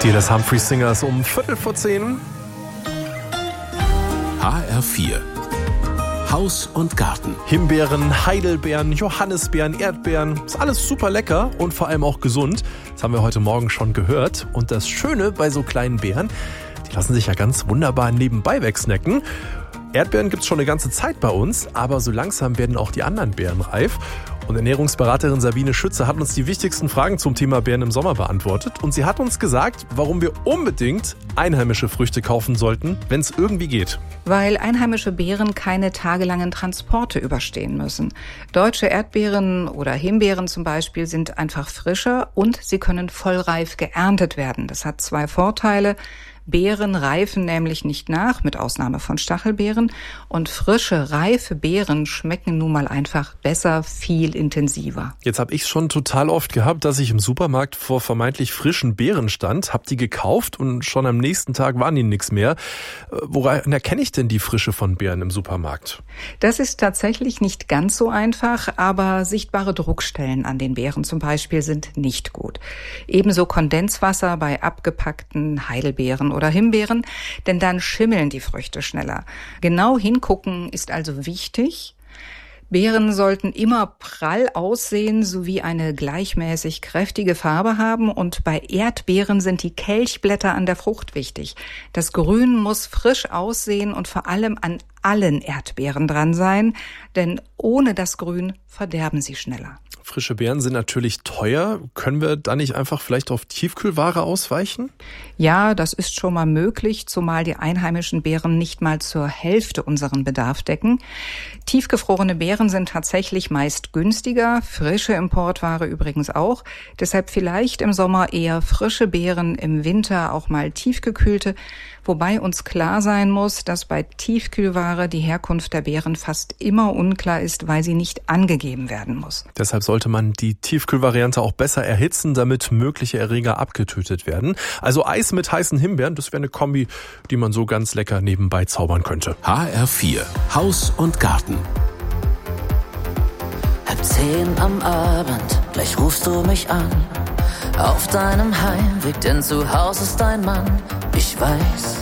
Die des Humphrey Singers um 10:15. HR4 Haus und Garten. Himbeeren, Heidelbeeren, Johannisbeeren, Erdbeeren. Ist alles super lecker und vor allem auch gesund. Das haben wir heute Morgen schon gehört. Und das Schöne bei so kleinen Beeren, die lassen sich ja ganz wunderbar nebenbei wegsnacken. Erdbeeren gibt's schon eine ganze Zeit bei uns, aber so langsam werden auch die anderen Beeren reif. Und Ernährungsberaterin Sabine Schütze hat uns die wichtigsten Fragen zum Thema Beeren im Sommer beantwortet. Und sie hat uns gesagt, warum wir unbedingt einheimische Früchte kaufen sollten, wenn es irgendwie geht. Weil einheimische Beeren keine tagelangen Transporte überstehen müssen. Deutsche Erdbeeren oder Himbeeren zum Beispiel sind einfach frischer und sie können vollreif geerntet werden. Das hat 2 Vorteile. Beeren reifen nämlich nicht nach, mit Ausnahme von Stachelbeeren. Und frische, reife Beeren schmecken nun mal einfach besser, viel intensiver. Jetzt habe ich es schon total oft gehabt, dass ich im Supermarkt vor vermeintlich frischen Beeren stand, habe die gekauft und schon am nächsten Tag waren die nichts mehr. Woran erkenne ich denn die Frische von Beeren im Supermarkt? Das ist tatsächlich nicht ganz so einfach, aber sichtbare Druckstellen an den Beeren zum Beispiel sind nicht gut. Ebenso Kondenswasser bei abgepackten Heidelbeeren oder Himbeeren, denn dann schimmeln die Früchte schneller. Genau hingucken ist also wichtig. Beeren sollten immer prall aussehen sowie eine gleichmäßig kräftige Farbe haben und bei Erdbeeren sind die Kelchblätter an der Frucht wichtig. Das Grün muss frisch aussehen und vor allem an allen Erdbeeren dran sein, denn ohne das Grün verderben sie schneller. Frische Beeren sind natürlich teuer. Können wir da nicht einfach vielleicht auf Tiefkühlware ausweichen? Ja, das ist schon mal möglich, zumal die einheimischen Beeren nicht mal zur Hälfte unseren Bedarf decken. Tiefgefrorene Beeren sind tatsächlich meist günstiger, frische Importware übrigens auch. Deshalb vielleicht im Sommer eher frische Beeren, im Winter auch mal tiefgekühlte. Wobei uns klar sein muss, dass bei Tiefkühlware die Herkunft der Beeren fast immer unklar ist, weil sie nicht angegeben werden muss. Deshalb sollte man die Tiefkühlvariante auch besser erhitzen, damit mögliche Erreger abgetötet werden. Also Eis mit heißen Himbeeren, das wäre eine Kombi, die man so ganz lecker nebenbei zaubern könnte. HR4 Haus und Garten. 10 am Abend, gleich rufst du mich an. Auf deinem Heimweg, denn zu Hause ist dein Mann. Ich weiß,